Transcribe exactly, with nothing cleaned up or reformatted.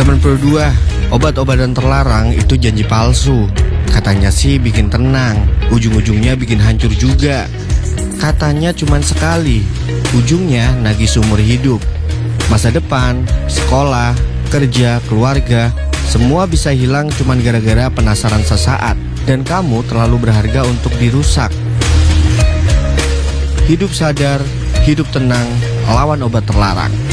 Zaman Pro dua, obat-obatan terlarang itu janji palsu. Katanya sih bikin tenang, ujung-ujungnya bikin hancur juga. Katanya cuman sekali, ujungnya nagih seumur hidup. Masa depan, sekolah, kerja, keluarga, semua bisa hilang cuman gara-gara penasaran sesaat. Dan kamu terlalu berharga untuk dirusak. Hidup sadar, hidup tenang, lawan obat terlarang.